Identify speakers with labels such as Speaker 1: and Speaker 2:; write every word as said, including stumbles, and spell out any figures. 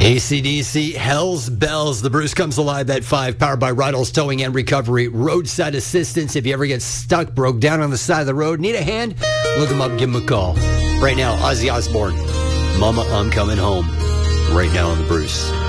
Speaker 1: A C D C, Hell's Bells. The Bruce comes alive at five, powered by Rydell's Towing and Recovery. Roadside assistance. If you ever get stuck, broke down on the side of the road, need a hand, look them up, give them a call. Right now, Ozzy Osbourne, Mama, I'm Coming Home. Right now on the Bruce.